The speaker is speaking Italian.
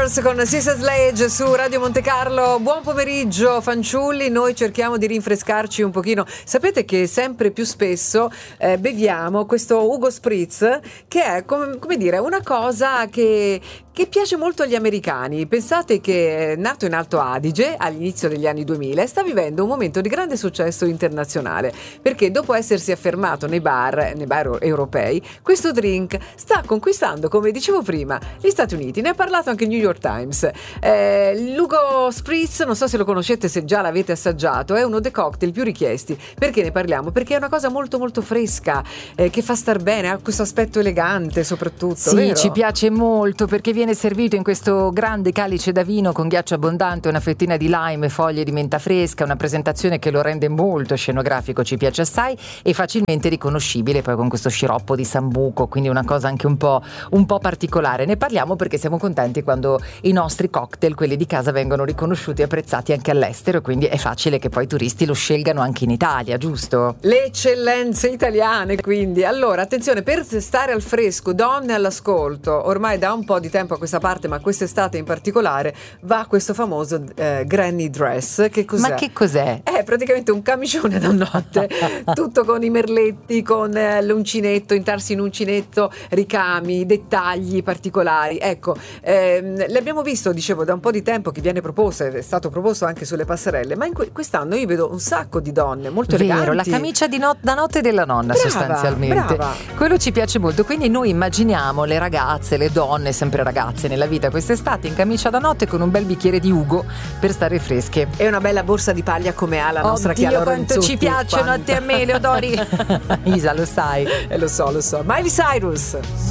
Lovers con Sister Sledge su Radio Monte Carlo. Buon pomeriggio fanciulli, noi cerchiamo di rinfrescarci un pochino. Sapete che sempre più spesso beviamo questo Hugo Spritz, che è come dire una cosa che piace molto agli americani. Pensate che è nato in Alto Adige all'inizio degli anni 2000 e sta vivendo un momento di grande successo internazionale, perché dopo essersi affermato nei bar europei, questo drink sta conquistando, come dicevo prima, gli Stati Uniti. Ne ha parlato anche il New York Times. L'Hugo Spritz, non so se lo conoscete, se già l'avete assaggiato, è uno dei cocktail più richiesti. Perché ne parliamo? Perché è una cosa molto molto fresca, che fa star bene, ha questo aspetto elegante soprattutto. Sì, vero? Ci piace molto perché viene servito in questo grande calice da vino con ghiaccio abbondante, una fettina di lime e foglie di menta fresca, una presentazione che lo rende molto scenografico, ci piace assai e facilmente riconoscibile poi con questo sciroppo di sambuco, quindi una cosa anche un po' particolare. Ne parliamo perché siamo contenti quando i nostri cocktail, quelli di casa, vengono riconosciuti e apprezzati anche all'estero, quindi è facile che poi i turisti lo scelgano anche in Italia, giusto? Le eccellenze italiane, quindi. Allora, attenzione, per stare al fresco, donne all'ascolto, ormai da un po' di tempo a questa parte, ma quest'estate in particolare, va questo famoso granny dress. Che cos'è? Ma che cos'è? È praticamente un camicione da notte, tutto con i merletti, con l'uncinetto, intarsi in uncinetto, ricami, dettagli particolari. Ecco, l'abbiamo visto, dicevo, da un po' di tempo che viene proposto, è stato proposto anche sulle passerelle, ma quest'anno io vedo un sacco di donne molto eleganti. Vero, la camicia da notte della nonna, brava, sostanzialmente. Brava. Quello ci piace molto, quindi noi immaginiamo le ragazze, le donne, sempre ragazze nella vita quest'estate, in camicia da notte con un bel bicchiere di Ugo per stare fresche. E una bella borsa di paglia come ha la nostra Chiara quanto Ronzutti. ci piacciono a te e a me, Leodori. Isa, lo sai. Lo so. Miley Cyrus.